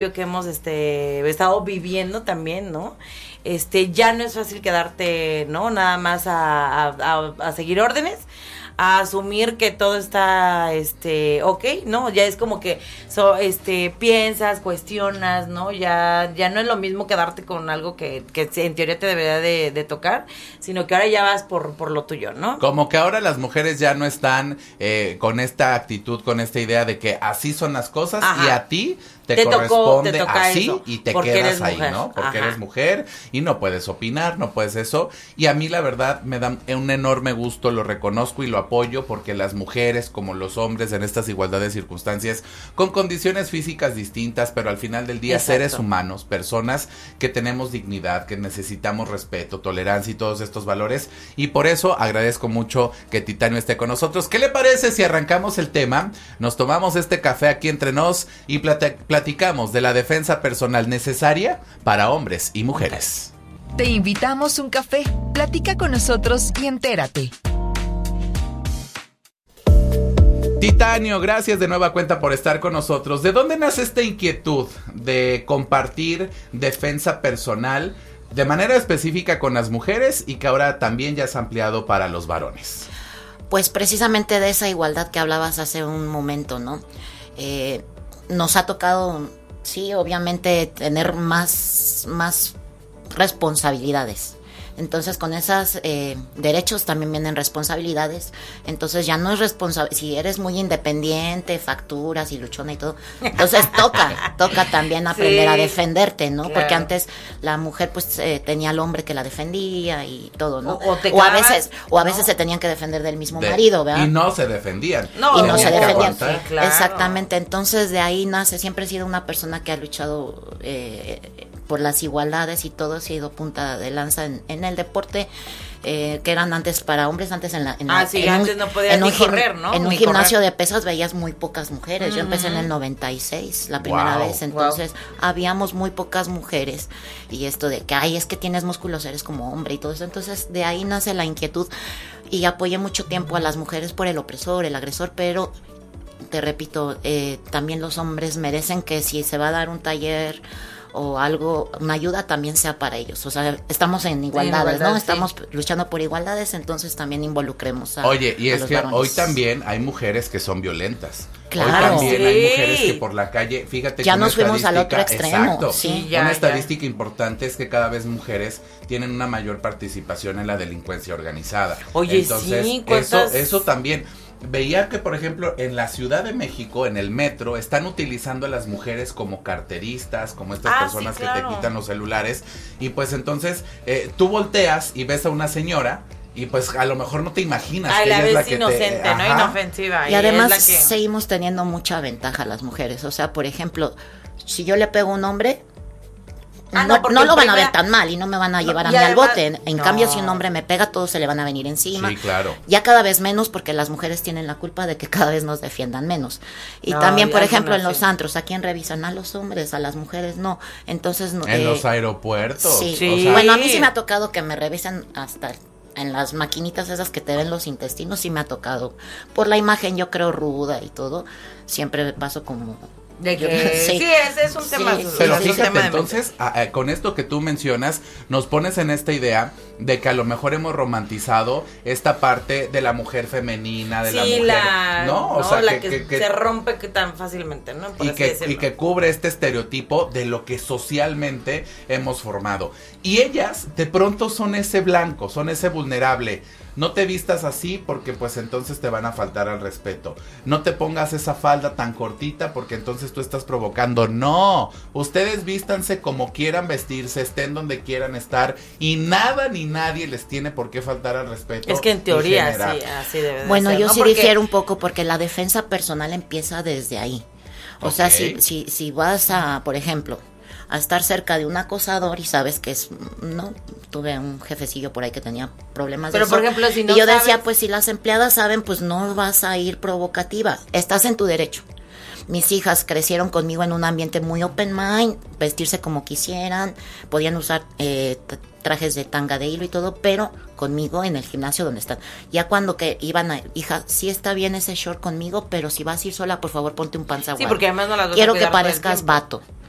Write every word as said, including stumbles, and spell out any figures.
que hemos este estado viviendo también, ¿no? Este, ya no es fácil quedarte, ¿no? Nada más a, a, a seguir órdenes, a asumir que todo está, este, ok, ¿no? Ya es como que, so, este, piensas, cuestionas, ¿no? Ya, ya no es lo mismo quedarte con algo que, que en teoría te debería de, de tocar, sino que ahora ya vas por, por lo tuyo, ¿no? Como que ahora las mujeres ya no están eh, con esta actitud, con esta idea de que así son las cosas. Ajá. Y a ti te, te corresponde tocó, te así eso, y te quedas ahí, mujer. ¿No? Porque Ajá. eres mujer y no puedes opinar, no puedes eso. Y a mí la verdad me da un enorme gusto, lo reconozco y lo apoyo, porque las mujeres como los hombres en estas igualdades de circunstancias, con condiciones físicas distintas, pero al final del día Exacto. seres humanos, personas que tenemos dignidad, que necesitamos respeto, tolerancia y todos estos valores. Y por eso agradezco mucho que Titanio esté con nosotros. ¿Qué le parece si arrancamos el tema? Nos tomamos este café aquí entre nos y plata- platicamos de la defensa personal necesaria para hombres y mujeres. Te invitamos un café, platica con nosotros y entérate. Titanio, gracias de nueva cuenta por estar con nosotros. ¿De dónde nace esta inquietud de compartir defensa personal de manera específica con las mujeres y que ahora también ya has ampliado para los varones? Pues precisamente de esa igualdad que hablabas hace un momento, ¿no? Eh, nos ha tocado, sí, obviamente tener más, más responsabilidades. Entonces con esos eh, derechos también vienen responsabilidades. Entonces ya no es responsable, si eres muy independiente, facturas y luchona y todo, entonces toca, toca también aprender sí, a defenderte, ¿no? Claro. Porque antes la mujer pues eh, tenía al hombre que la defendía y todo, ¿no? O, o, te o a veces, o a veces no. se tenían que defender del mismo de, marido, ¿verdad? Y no se defendían. No, y no se defendían. Sí, claro. Exactamente. Entonces de ahí nace, siempre he sido una persona que ha luchado eh, por las igualdades y todo, ha sido punta de lanza en, en el deporte, eh, que eran antes para hombres, antes en la en, ah, sí, en antes un, no podías ni gim, correr, ¿no? En ni un gimnasio correr. de pesas veías muy pocas mujeres. Mm-hmm. Yo empecé en el noventa y seis, la primera wow, vez, entonces wow. habíamos muy pocas mujeres, y esto de que, ay, es que tienes músculos, eres como hombre y todo eso, entonces de ahí nace la inquietud, y apoyé mucho tiempo a las mujeres por el opresor, el agresor, pero te repito, eh, también los hombres merecen que si se va a dar un taller o algo, una ayuda también sea para ellos. O sea, estamos en igualdades, sí, igualdad, ¿no? Sí. Estamos luchando por igualdades, entonces también involucremos a Oye, y a es los que varones. Hoy también hay mujeres que son violentas. Claro. Hoy también Sí. hay mujeres que por la calle, fíjate ya que nos fuimos al otro estadística- extremo. Exacto. Sí, ya, una ya. estadística importante es que cada vez mujeres tienen una mayor participación en la delincuencia organizada. Oye, Entonces, sí, eso, ¿cuántas? eso también. Veía que, por ejemplo, en la Ciudad de México, en el metro, están utilizando a las mujeres como carteristas, como estas Ah, personas sí, que claro. te quitan los celulares. Y pues entonces, eh, tú volteas y ves a una señora y pues a lo mejor no te imaginas Ay, que la ella es ves la que inocente, te... ¿no? Ajá. Inofensiva. Y además es la que... seguimos teniendo mucha ventaja las mujeres. O sea, por ejemplo, si yo le pego a un hombre, Ah, no, no, porque no lo van a primera- ver tan mal y no me van a llevar No, a y mí al además- bote. En, en no. cambio, si un hombre me pega, todos se le van a venir encima. Sí, claro. Ya cada vez menos, porque las mujeres tienen la culpa de que cada vez nos defiendan menos. Y No, también, y por ejemplo, en algunas los sí. antros, ¿a quién revisan? A los hombres, a las mujeres no. Entonces, no, En eh, los aeropuertos. Sí. Sí. O sea, Bueno, a mí sí me ha tocado que me revisen hasta en las maquinitas esas que te ven los intestinos, sí me ha tocado. Por la imagen, yo creo, ruda y todo, siempre paso como... De que, Sí. sí, ese es un Sí, tema. sí, Pero es un fíjate, tema de entonces, a- a- con esto que tú mencionas, nos pones en esta idea de que a lo mejor hemos romantizado esta parte de la mujer femenina, de sí, la mujer, la, ¿no? O ¿no? sea, la que, que, que- que- se rompe que tan fácilmente, ¿no? Por y así que, decirlo. y que cubre este estereotipo de lo que socialmente hemos formado. Y ellas, de pronto, son ese blanco, son ese vulnerable. No te vistas así porque pues entonces te van a faltar al respeto. No te pongas esa falda tan cortita porque entonces tú estás provocando. No, ustedes vístanse como quieran vestirse, estén donde quieran estar y nada ni nadie les tiene por qué faltar al respeto. Es que en teoría y generar. sí, así debe de Bueno, ser, yo ¿no? sí Porque- difiero un poco porque la defensa personal empieza desde ahí. O Ok. sea, si, si, si vas a, por ejemplo, a estar cerca de un acosador y sabes que es, no, tuve un jefecillo por ahí que tenía problemas Pero, de por eso. ejemplo, si no y yo sabes- decía, pues si las empleadas saben, pues no vas a ir provocativa, estás en tu derecho. Mis hijas crecieron conmigo en un ambiente muy open mind, vestirse como quisieran, podían usar eh, t- trajes de tanga de hilo y todo, pero conmigo en el gimnasio donde están. Ya cuando que iban a, hija, sí está bien ese short conmigo, pero si vas a ir sola, por favor ponte un panza Sí, guardia. porque además no las vas a Quiero que cuidar todo el parezcas tiempo. vato.